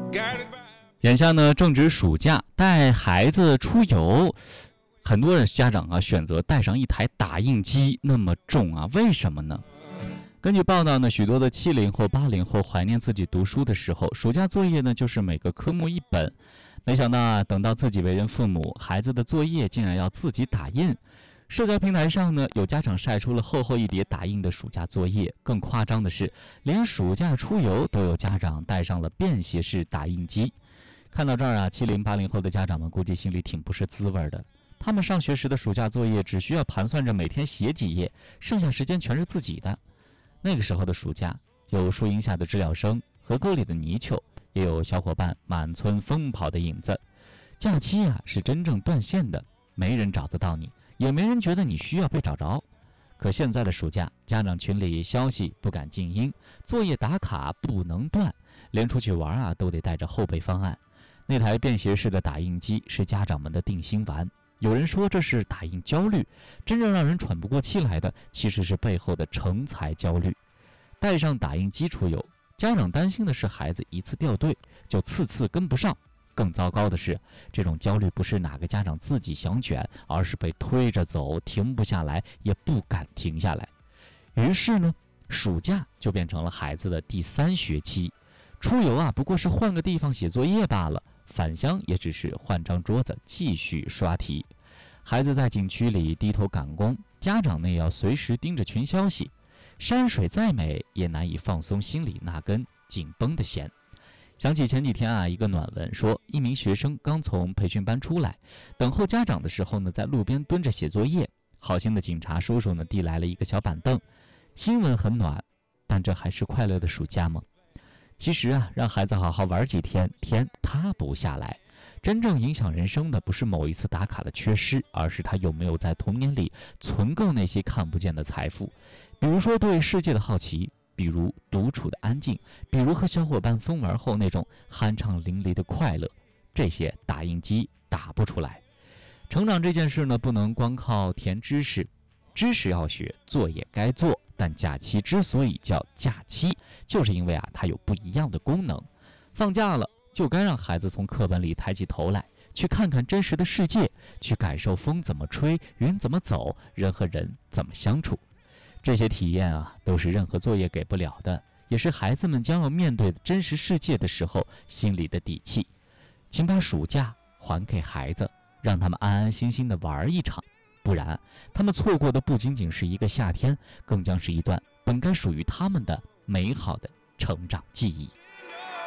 眼下呢正值暑假，带孩子出游，很多人家长啊选择带上一台打印机，那么重啊，为什么呢？根据报道呢，许多的70后、80后怀念自己读书的时候，暑假作业呢就是每个科目一本。没想到啊，等到自己为人父母，孩子的作业竟然要自己打印。社交平台上呢，有家长晒出了厚厚一叠打印的暑假作业。更夸张的是，连暑假出游都有家长带上了便携式打印机。看到这儿啊，70、80后的家长们估计心里挺不是滋味的。他们上学时的暑假作业只需要盘算着每天写几页，剩下时间全是自己的。那个时候的暑假，有树荫下的知了声，河沟里的泥鳅，也有小伙伴满村疯跑的影子。假期啊，是真正断线的，没人找得到你，也没人觉得你需要被找着。可现在的暑假，家长群里消息不敢静音，作业打卡不能断，连出去玩啊都得带着后备方案。那台便携式的打印机是家长们的定心丸。有人说这是打印焦虑，真正让人喘不过气来的其实是背后的成才焦虑。带上打印机出游，家长担心的是孩子一次掉队就次次跟不上。更糟糕的是，这种焦虑不是哪个家长自己想卷，而是被推着走，停不下来，也不敢停下来。于是呢，暑假就变成了孩子的第3学期。出游啊，不过是换个地方写作业罢了，返乡也只是换张桌子继续刷题。孩子在景区里低头赶工，家长呢也要随时盯着群消息。山水再美，也难以放松心里那根紧绷的弦。想起前几天啊，一个暖文说，一名学生刚从培训班出来，等候家长的时候呢，在路边蹲着写作业。好心的警察叔叔呢，递来了一个小板凳。新闻很暖，但这还是快乐的暑假吗？其实啊，让孩子好好玩几天，天塌不下来。真正影响人生的不是某一次打卡的缺失，而是他有没有在童年里存够那些看不见的财富。比如说对世界的好奇，比如独处的安静，比如和小伙伴疯玩后那种酣畅淋漓的快乐，这些打印机打不出来。成长这件事呢，不能光靠填知识，知识要学，作业该做。但假期之所以叫假期，就是因为啊，它有不一样的功能。放假了，就该让孩子从课本里抬起头来，去看看真实的世界，去感受风怎么吹，云怎么走，人和人怎么相处。这些体验啊，都是任何作业给不了的，也是孩子们将要面对真实世界的时候心里的底气。请把暑假还给孩子，让他们安安心心地玩一场，不然他们错过的不仅仅是一个夏天，更将是一段本该属于他们的美好的成长记忆。